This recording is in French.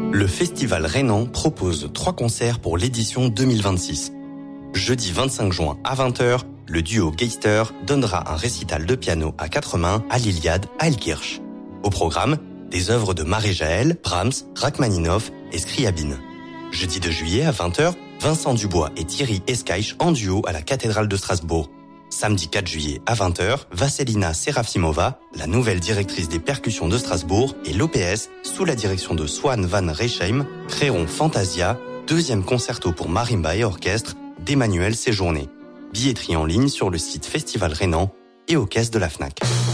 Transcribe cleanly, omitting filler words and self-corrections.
Le Festival Rhénan propose 3 concerts pour l'édition 2026. Jeudi 25 juin à 20h, le duo Geister donnera un récital de piano à 4 mains à l'Iliade à Elkirch. Au programme, des œuvres de Marie-Jaël, Brahms, Rachmaninoff et Scriabine. Jeudi 2 juillet à 20h, Vincent Dubois et Thierry Escaich en duo à la cathédrale de Strasbourg. Samedi 4 juillet à 20h, Vasselina Serafimova, la nouvelle directrice des percussions de Strasbourg, et l'OPS, sous la direction de Swan van Reesheim, créeront Fantasia, 2e concerto pour marimba et orchestre d'Emmanuel Séjourné. Billetterie en ligne sur le site Festival Rhénan et aux caisses de la Fnac.